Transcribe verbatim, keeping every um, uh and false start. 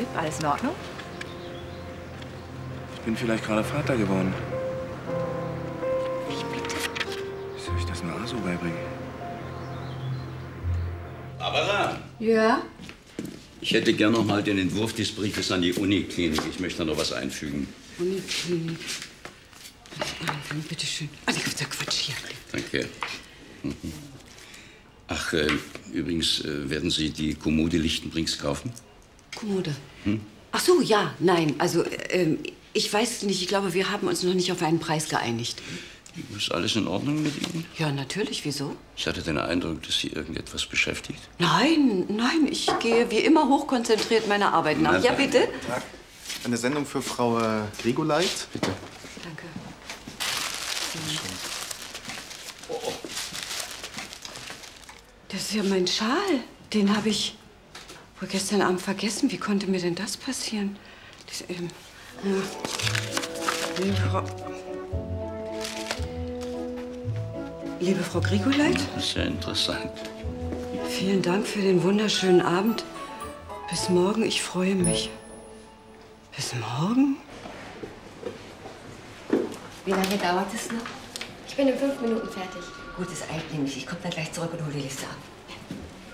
Philipp, alles in Ordnung? Ich bin vielleicht gerade Vater geworden. Wie bitte? Wie soll ich das nur so beibringen? Barbara? Ja? Ich hätte gern noch mal den Entwurf des Briefes an die Uniklinik. Ich möchte da noch was einfügen. Uniklinik. Bitte schön. Ah, der Quatsch hier. Danke. Mhm. Ach, äh, übrigens, äh, werden Sie die Kommode Lichtenbrings kaufen? Kommode? Hm? Ach so, ja, nein. Also, ähm, ich weiß nicht. Ich glaube, wir haben uns noch nicht auf einen Preis geeinigt. Ist alles in Ordnung mit Ihnen? Ja, natürlich. Wieso? Ich hatte den Eindruck, dass Sie irgendetwas beschäftigt. Nein, nein. Ich gehe wie immer hochkonzentriert meiner Arbeit nach. Na, Ja, bitte? Tag. Eine Sendung für Frau äh, Grigoleit. Bitte. Danke. Oh, oh. Das ist ja mein Schal. Den habe ich wohl gestern Abend vergessen. Wie konnte mir denn das passieren? Das, ähm, ja. Liebe Frau... Liebe Frau Grigoleit? Das ist ja interessant. Vielen Dank für den wunderschönen Abend. Bis morgen, ich freue mich. Bis morgen? Wie lange dauert es noch? Ich bin in fünf Minuten fertig. Gut, es eilt nämlich. Ich komme dann gleich zurück und hole die Liste ab.